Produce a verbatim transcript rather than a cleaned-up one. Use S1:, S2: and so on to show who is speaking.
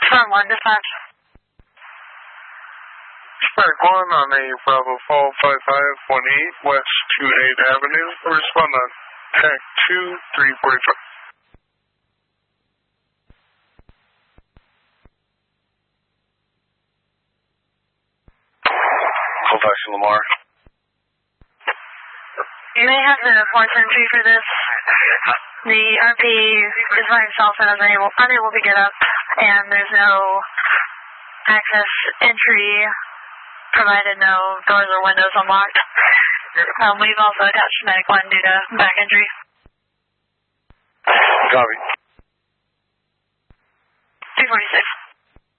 S1: Storm one, dispatch.
S2: Spec one on a Bravo Fall five five one eight West two eight Avenue. Respond on Tech two three forty-five.
S3: Colfax and Lamar.
S1: You may have the force entry for this. The R P is by himself and is unable, unable to get up, and there's no access entry provided, no doors or windows unlocked. Um, we've also attached medic one due to back injury.
S3: Copy.
S1: two forty-six.